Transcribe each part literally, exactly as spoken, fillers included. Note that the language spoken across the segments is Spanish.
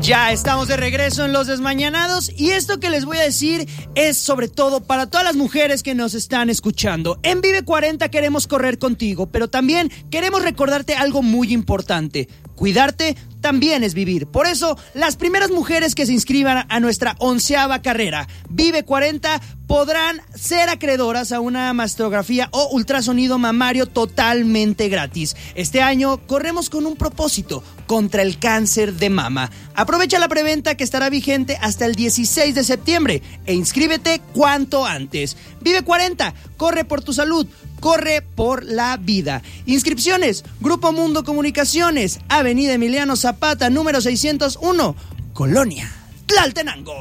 Ya estamos de regreso en Los Desmañanados y esto que les voy a decir es sobre todo para todas las mujeres que nos están escuchando. En Vive cuarenta queremos correr contigo, pero también queremos recordarte algo muy importante. Cuidarte también es vivir. Por eso, las primeras mujeres que se inscriban a nuestra onceava carrera, Vive cuarenta, podrán ser acreedoras a una mastografía o ultrasonido mamario totalmente gratis. Este año corremos con un propósito, contra el cáncer de mama. Aprovecha la preventa que estará vigente hasta el dieciséis de septiembre e inscríbete cuanto antes. Vive cuarenta, corre por tu salud. Corre por la vida. Inscripciones, Grupo Mundo Comunicaciones, Avenida Emiliano Zapata, número seiscientos uno, Colonia Tlaltenango.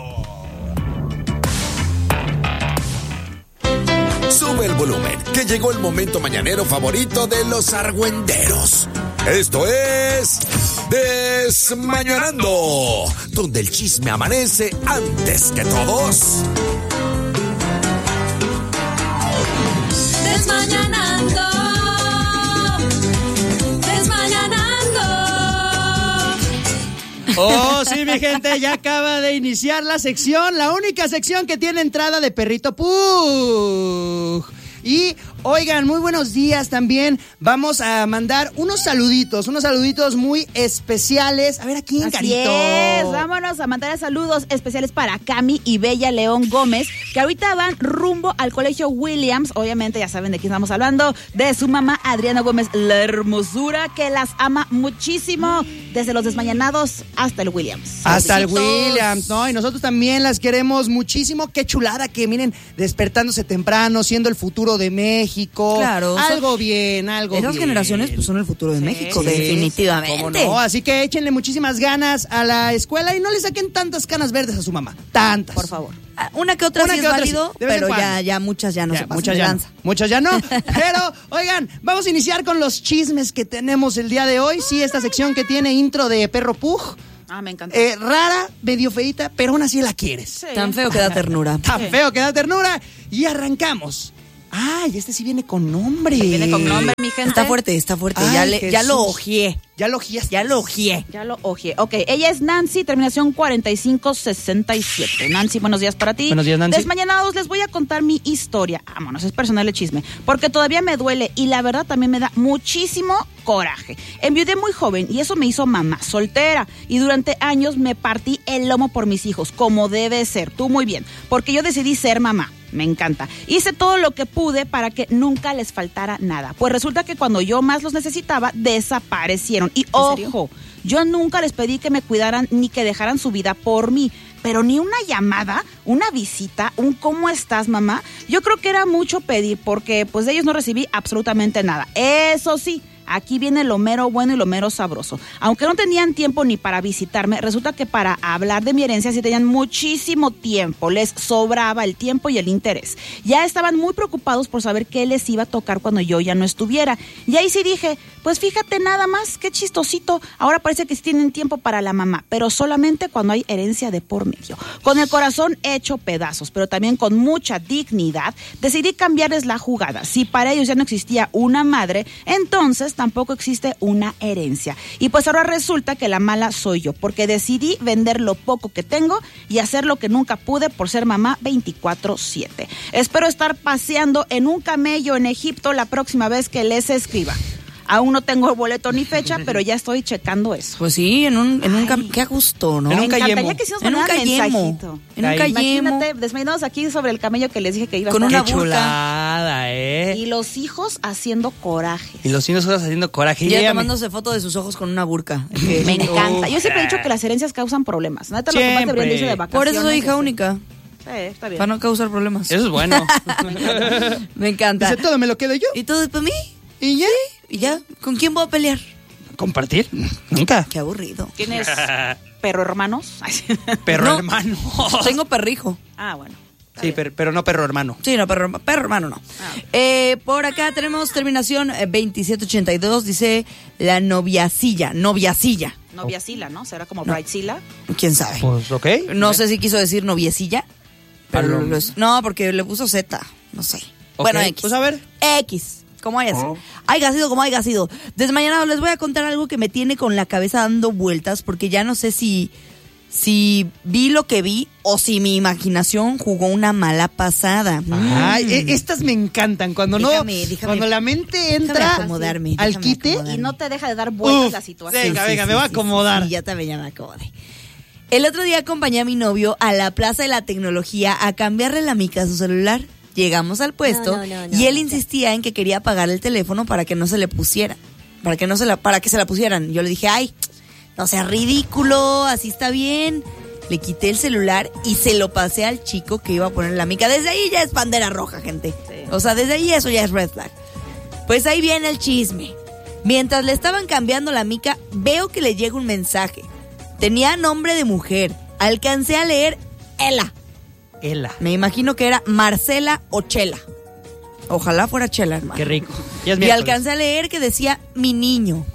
Sube el volumen, que llegó el momento mañanero favorito de los argüenderos. Esto es Desmañanando, donde el chisme amanece antes que todos. Desmañanando, desmañanando. Oh, sí, mi gente, ya acaba de iniciar la sección, la única sección que tiene entrada de Perrito Pug. Y, oigan, muy buenos días también. Vamos a mandar unos saluditos, unos saluditos muy especiales. A ver, ¿a quién, Carito? Así es, vámonos a mandar saludos especiales para Cami y Bella León Gómez, que ahorita van rumbo al Colegio Williams. Obviamente ya saben de quién estamos hablando, de su mamá Adriana Gómez, la hermosura que las ama muchísimo, desde los Desmañanados hasta el Williams. Hasta Besitos. el Williams, ¿no? Y nosotros también las queremos muchísimo. Qué chulada que, miren, despertándose temprano, siendo el futuro de México. Claro. Algo son, bien, algo esas bien. generaciones pues son el futuro de Sí, México, sí, definitivamente. ¿Cómo no? Así que échenle muchísimas ganas a la escuela y no le saquen tantas canas verdes a su mamá. Tantas. Por favor. Ah, Una que otra Una sí que es otra válido, sí, de vez en pero cuando. ya, ya muchas ya no Ya, se pasan muchas de ya, lanza. no, muchas ya no. Pero, oigan, vamos a iniciar con los chismes que tenemos el día de hoy. Sí, esta sección que tiene intro de Perro Pug. Ah, me encanta. Eh, rara, medio feíta, pero aún así la quieres. Sí. Tan feo que da ternura. Tan feo que da ternura. Y arrancamos. Ay, este sí viene con nombre. Viene con nombre, mi gente. Está fuerte, está fuerte. Ay, ya, le, ya lo Jesús. ojeé. Ya lo ojeaste. Ya lo ojeé. Ya lo ojeé. Ok, ella es Nancy, terminación cuarenta y cinco sesenta y siete. Nancy, buenos días para ti. Buenos días, Nancy. Desmañanados, les voy a contar mi historia. Vámonos, es personal el chisme. Porque todavía me duele y la verdad también me da muchísimo coraje. Enviudé muy joven y eso me hizo mamá soltera. Y durante años me partí el lomo por mis hijos, como debe ser. Tú muy bien. Porque yo decidí ser mamá. Me encanta. Hice todo lo que pude para que nunca les faltara nada. Pues resulta que cuando yo más los necesitaba, desaparecieron. Y ojo, yo nunca les pedí que me cuidaran ni que dejaran su vida por mí. Pero ni una llamada, una visita, un ¿cómo estás, mamá? Yo creo que era mucho pedir porque pues de ellos no recibí absolutamente nada. Eso sí, aquí viene lo mero bueno y lo mero sabroso. Aunque no tenían tiempo ni para visitarme, resulta que para hablar de mi herencia sí tenían muchísimo tiempo. Les sobraba el tiempo y el interés. Ya estaban muy preocupados por saber qué les iba a tocar cuando yo ya no estuviera. Y ahí sí dije, pues fíjate nada más, qué chistosito. Ahora parece que sí tienen tiempo para la mamá, pero solamente cuando hay herencia de por medio. Con el corazón hecho pedazos, pero también con mucha dignidad, decidí cambiarles la jugada. Si para ellos ya no existía una madre, entonces tampoco existe una herencia. Y pues ahora resulta que la mala soy yo, porque decidí vender lo poco que tengo y hacer lo que nunca pude por ser mamá veinticuatro siete. Espero estar paseando en un camello en Egipto la próxima vez que les escriba. Aún no tengo boleto ni fecha, pero ya estoy checando eso. Pues sí, en un, en un cam- qué a gusto, ¿no? En un Me cayemo. encantaría que sí nos En un mandaran cayemo. mensajito. En un Ahí. cayemo. Imagínate, desmayunados aquí sobre el camello que les dije que iba a Con estar. una Qué burka. chulada, ¿eh? Y los hijos haciendo coraje. Y los niños haciendo coraje. Y Y ya ella me- tomándose foto de sus ojos con una burka. Que- Me encanta. Yo siempre he Uf. dicho que las herencias causan problemas. Neta, los papás Siempre. deberían de irse de vacaciones. Por eso soy hija este. única, Sí, está bien. para no causar problemas. Eso es bueno. Me encanta. Dice, todo me lo quedo yo. ¿Y todo es para mí? ¿Y ya? ¿Y ya? ¿Con quién voy a pelear? ¿Compartir? Nunca. Qué aburrido. ¿Tienes perro hermanos? Ay, sí. Perro No. hermano. Tengo perrijo. Ah, bueno. Está Sí, bien. pero, pero no perro hermano. Sí, no, perro, perro hermano no. Ah. Eh, por acá tenemos terminación eh, veintisiete ochenta y dos, dice la noviacilla, noviacilla. Novia Sila, ¿no? ¿Será como Bright Sila? ¿Quién sabe? Pues, ok. No sé si quiso decir noviecilla, pero Palo- lo es- no, porque le puso Z, no sé. Ok, Bueno, X. pues a ver. X, como haya sido. Haya sido como haya sido. Desmañanados, les voy a contar algo que me tiene con la cabeza dando vueltas, porque ya no sé si si vi lo que vi o si mi imaginación jugó una mala pasada. Ay, Mm. e- estas me encantan. Cuando Déjame, no, déjame- cuando la mente entra déjame acomodarme, al déjame quite. acomodarme. Y no te deja de dar vueltas Uf, la situación. venga, venga, me voy a acomodar. Sí, ya también ya me acomodé. El otro día acompañé a mi novio a la Plaza de la Tecnología a cambiarle la mica a su celular. Llegamos al puesto No, no, no, y él no. insistía en que quería apagar el teléfono para que no se le pusiera, para que no se la, para que se la pusieran. Yo le dije, ay, no seas ridículo, así está bien. Le quité el celular y se lo pasé al chico que iba a poner la mica. Desde ahí ya es bandera roja, gente. O sea, desde ahí eso ya es red flag. Pues ahí viene el chisme. Mientras le estaban cambiando la mica, veo que le llega un mensaje. Tenía nombre de mujer. Alcancé a leer Ela. Ela. Me imagino que era Marcela o Chela. Ojalá fuera Chela, hermano. Qué rico. Ya es Y miércoles. alcancé a leer que decía mi niño.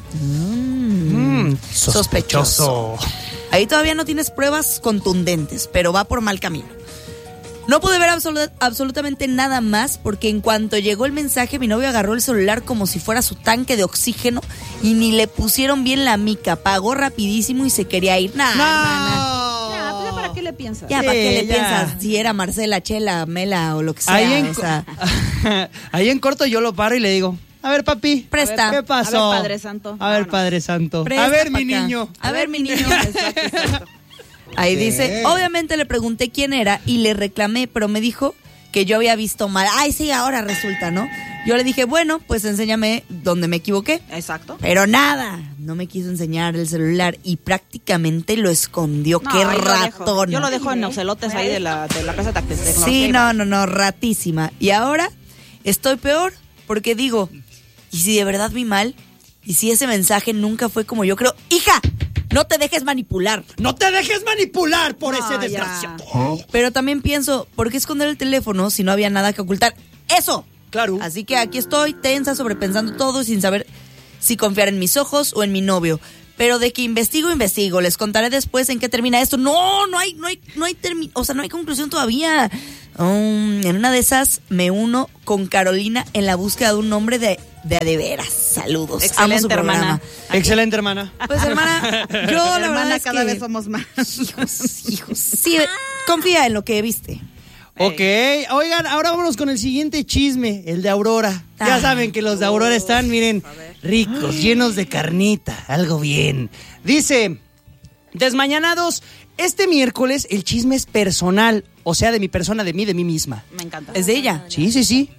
Mm, Sospechoso. Ahí todavía no tienes pruebas contundentes, pero va por mal camino. No pude ver absolu- absolutamente nada más porque en cuanto llegó el mensaje mi novio agarró el celular como si fuera su tanque de oxígeno y ni le pusieron bien la mica. Pagó rapidísimo y se quería ir. Nah, hermana. No. Ya, pues ya para qué le piensas. Ya, ¿para qué le Sí, ya. piensas? Si era Marcela, Chela, Mela o lo que sea. Ahí en, o sea, ahí en corto yo lo paro y le digo, a ver, papi. Presta. ¿Qué pasó? A ver, Padre Santo. A ver, Vámonos. Padre Santo. presta a ver, pa' mi acá. niño. A ver, mi niño. Exacto, exacto. Ahí dice, obviamente le pregunté quién era y le reclamé, pero me dijo que yo había visto mal. Ay, sí, ahora resulta, ¿no? Yo le dije, bueno, pues enséñame donde me equivoqué. Exacto. Pero nada, no me quiso enseñar el celular y prácticamente lo escondió. No, ¡Qué ahí lo dejo. ratón! Yo lo dejo en ocelotes ahí de la, de la casa de tecnología. Sí, no, no, no, ratísima. Y ahora estoy peor porque digo, ¿y si de verdad vi mal? ¿Y si ese mensaje nunca fue como yo creo? ¡Hija! No te dejes manipular. No te dejes manipular por No, ese ya. desgraciado. Pero también pienso, ¿por qué esconder el teléfono si no había nada que ocultar? ¡Eso! Claro. Así que aquí estoy, tensa, sobrepensando todo, sin saber si confiar en mis ojos o en mi novio. Pero de que investigo, investigo. Les contaré después en qué termina esto. No, no hay, no hay, no hay termi- o sea, no hay conclusión todavía. Um, en una de esas me uno con Carolina en la búsqueda de un nombre de de a de veras. Saludos. Excelente, Amo su programa. hermana. Excelente, hermana. Pues hermana, yo la Hermana, verdad es cada que vez somos más. hijos, hijos. Sí, confía en lo que viste. Ok, oigan, ahora vámonos con el siguiente chisme, el de Aurora. Ya Ah. saben que los de Aurora están, miren, ricos, llenos de carnita, algo bien. Dice, desmañanados, este miércoles el chisme es personal, o sea, de mi persona, de mí, de mí misma. Me encanta. ¿Es de ella? Sí, sí, sí.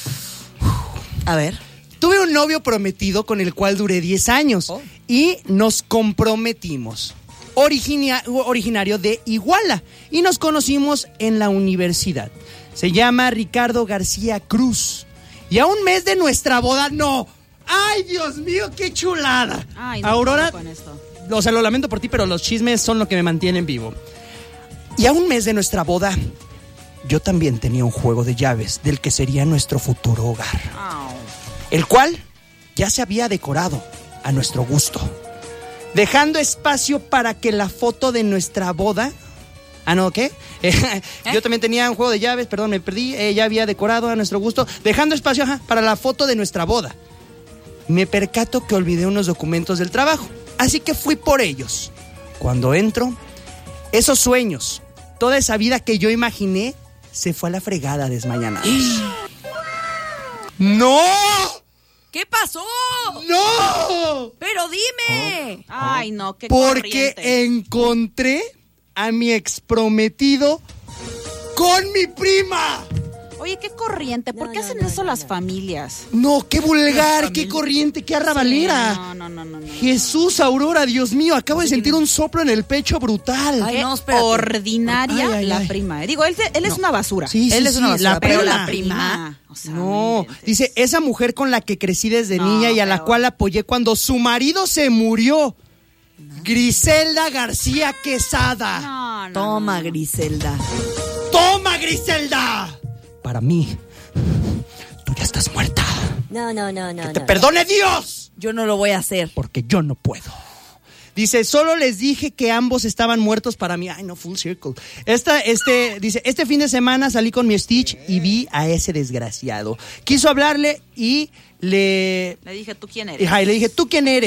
A ver. Tuve un novio prometido con el cual duré diez años Oh. y nos comprometimos. Originia- originario de Iguala y nos conocimos en la universidad. Se llama Ricardo García Cruz. Y a un mes de nuestra boda, no. ¡Ay, Dios mío, qué chulada! Ay, no Aurora, puedo con esto. o sea, lo lamento por ti, pero los chismes son lo que me mantienen vivo. Y a un mes de nuestra boda, yo también tenía un juego de llaves del que sería nuestro futuro hogar, Au. el cual ya se había decorado a nuestro gusto, dejando espacio para que la foto de nuestra boda... Ah, no, ¿qué? Eh, Yo también tenía un juego de llaves, perdón, me perdí, eh, ya había decorado a nuestro gusto, dejando espacio ajá, para la foto de nuestra boda. Me percato que olvidé unos documentos del trabajo, así que fui por ellos. Cuando entro, esos sueños, toda esa vida que yo imaginé, se fue a la fregada desmañanada. ¡No! ¿Qué pasó? ¡No! Pero dime. Ay, no, qué Porque corriente. encontré a mi exprometido con mi prima. Oye, qué corriente. ¿Por No, qué no, hacen no, eso no, las no. familias? No, qué vulgar, qué corriente, qué arrabalera. No, no, no, no, no. Jesús, Aurora, Dios mío, acabo de sentir un soplo en el pecho brutal. Ay, Qué no, espérate. ordinaria Ay, ay, la ay. prima. eh. Digo, él, él es una basura. Sí, sí, Él es sí, una basura, la pero prima. la prima. O sea, No, inventes. dice, esa mujer con la que crecí desde No, niña y a la pero- cual apoyé cuando su marido se murió. Griselda García Quesada. No, no, Toma, no, no. Griselda. ¡Toma, Griselda! Para mí, tú ya estás muerta. No, no, no, no. ¡Te no. perdone Dios! Yo no lo voy a hacer. Porque yo no puedo. Dice, solo les dije que ambos estaban muertos para mí. Ay, no, full circle. Esta, este, dice, este fin de semana salí con mi Stitch y vi a ese desgraciado. Quiso hablarle y le... Le dije, ¿tú quién eres? Y, ay, le dije, ¿tú quién eres?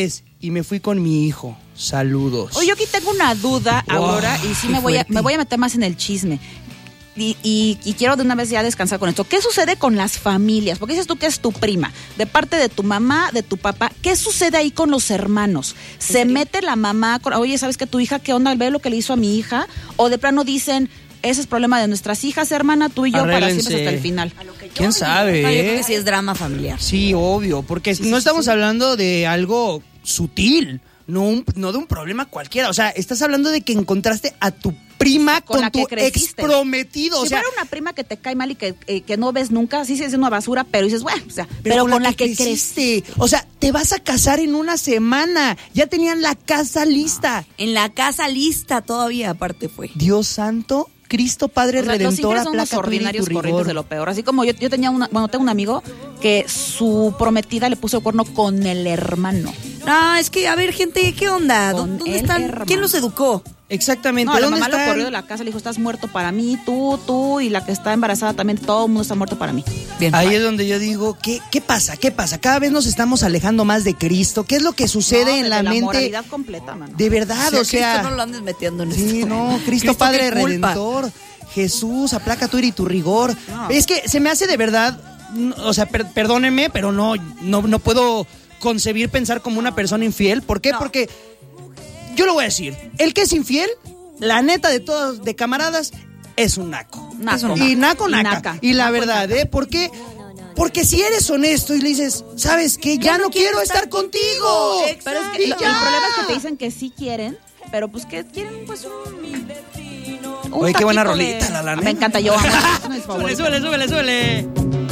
y me fui con mi hijo. Saludos. Oye, yo aquí tengo una duda, Aurora, Wow, y sí qué me voy, a, fuerte. me voy a meter más en el chisme. Y, y, y quiero de una vez ya descansar con esto. ¿Qué sucede con las familias? Porque dices tú que es tu prima, de parte de tu mamá, de tu papá. ¿Qué sucede ahí con los hermanos? ¿Se mete la mamá con, oye, ¿sabes que tu hija, qué onda? Ve lo que le hizo a mi hija. O de plano dicen, ese es problema de nuestras hijas, hermana, tú y yo para Arréglense. siempre hasta el final. ¿Quién sabe? No, yo creo eh? que sí es drama familiar. Sí, obvio, porque no estamos hablando de algo sutil, no, un- no de un problema cualquiera. O sea, estás hablando de que encontraste a tu prima Con con, la que tu creciste. ex prometido. Si O sea, fuera una prima que te cae mal y que, eh, que no ves nunca, sí es una basura, pero dices, bueno, o sea, pero, con, la que, crees. creciste. O sea, te vas a casar en una semana. Ya tenían la casa lista. En la casa lista todavía, aparte fue. Dios santo, Cristo Padre O sea, los Redentor, infieles son unos aplaca tu ira y tu ordinarios rigor. corrientes de lo peor. Así como yo, yo tenía una, bueno, tengo un amigo que su prometida le puso el cuerno con el hermano. No, es que, a ver, gente, ¿qué onda? ¿Dó- Con ¿Dónde el están? hermano. ¿Quién los educó? Exactamente. No, la ¿Dónde mamá lo están? corrió de la casa, le dijo, estás muerto para mí, tú, tú, y la que está embarazada también, todo el mundo está muerto para mí. Bien. Ahí es donde yo digo, ¿qué, ¿qué pasa? ¿Qué pasa? Cada vez nos estamos alejando más de Cristo. ¿Qué es lo que sucede No, en de la, la mente? moralidad completa, mano. De verdad, Sí, a o sea. Cristo no lo andes metiendo en Sí, esto. no, Cristo, Cristo, Padre qué culpa. Redentor, Jesús, aplaca tu ira y tu rigor. No. Es que se me hace de verdad, n- o sea, per- perdónenme, pero no, no, no puedo concebir pensar como una persona infiel. ¿Por qué? No. Porque yo lo voy a decir, el que es infiel, la neta de todos, de camaradas, es un naco. Naco. Y naco, Y naca. naca. Y la Naco y verdad, ¿eh? ¿Por qué? Porque si eres honesto y le dices, ¿sabes qué? Ya, no, quiero estar contigo. Pero es que Y lo- el ya. problema es que te dicen que sí quieren, pero pues que quieren pues un... un Oye, qué buena taquito de- rolita, la, la Me neta. encanta, yo amo. Es una de mis Súbele, favoritas. súbele, súbele, súbele.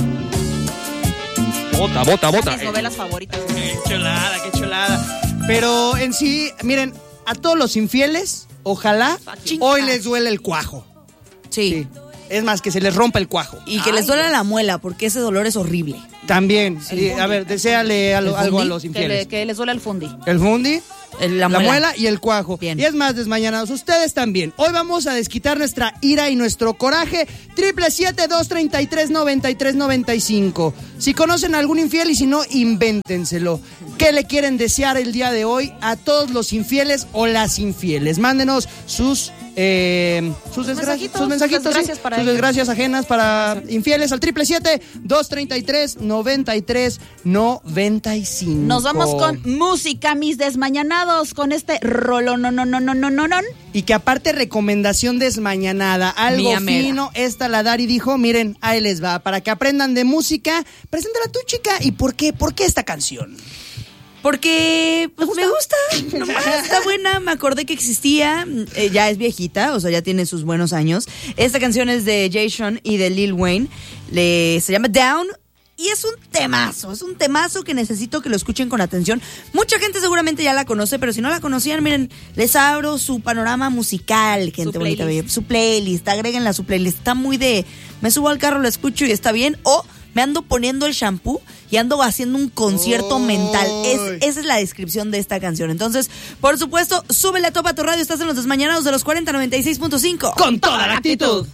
Bota, bota, Son bota. mis novelas favoritas. Qué chulada, qué chulada. Pero en sí, miren, a todos los infieles, ojalá Chingas. hoy les duele el cuajo. Sí. Sí. Es más, que se les rompa el cuajo. Y que les duele la muela, porque ese dolor es horrible. También. Sí, a ver, deséale algo, ¿El algo a fundi? los Que, infieles. le- que les duele el fundi. El fundi, El- la, la muela. muela. y el cuajo. Bien. Y es más, desmañanados, ustedes también. Hoy vamos a desquitar nuestra ira y nuestro coraje. Triple siete dos treinta y tres noventa y tres noventa y cinco. Si conocen a algún infiel y si no, invéntenselo. ¿Qué le quieren desear el día de hoy a todos los infieles o las infieles? Mándenos sus eh, sus, desgra- mensajitos, sus mensajitos, sus desgracias sí, para sus ellos. desgracias ajenas para infieles al triple siete dos treinta y tres noventa y tres noventa y cinco. Nos vamos con música, mis desmañanados, con este rolón, no, no, no, no, no, no, no. Y que aparte recomendación desmañanada, algo Mía mera. fino, esta la Dari dijo, miren, ahí les va, para que aprendan de música, preséntala tú, chica. ¿Y por qué? ¿Por qué esta canción? Porque pues, me gusta, nomás está buena, me acordé que existía, eh, ya es viejita, o sea, ya tiene sus buenos años. Esta canción es de Jason y de Lil Wayne, le, se llama Down y es un temazo, es un temazo que necesito que lo escuchen con atención. Mucha gente seguramente ya la conoce, pero si no la conocían, miren, les abro su panorama musical, gente Su bonita, playlist. bella. Su playlist, agréguenla a su playlist, está muy de, me subo al carro, lo escucho y está bien, o me ando poniendo el shampoo y ando haciendo un concierto Uy. mental. Es, esa es la descripción de esta canción. Entonces, por supuesto, súbele a Topa a tu radio. Estás en los desmañanados de los cuarenta noventa y seis punto cinco. Con toda la actitud.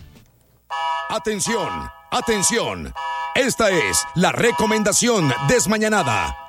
Atención, atención. Esta es la recomendación desmañanada.